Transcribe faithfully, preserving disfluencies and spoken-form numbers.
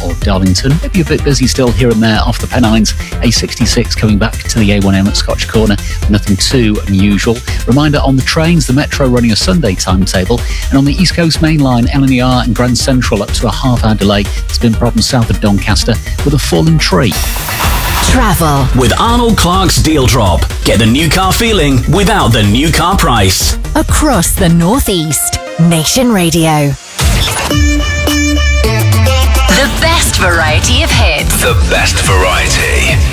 or Darlington. Maybe a bit busy still here and there off the Pennines. A sixty-six coming back to the A one M at Scotch Corner. Nothing too unusual. Reminder on the trains, the Metro running a Sunday timetable. And on the East Coast Main Line, L N E R and Grand Central up to a half hour delay. There's been problems south of Doncaster with a fallen tree. Travel with Arnold Clark's Deal Drop. Get the new car feeling without the new car price. Across the Northeast. Nation Radio. The best variety of hits. The best variety.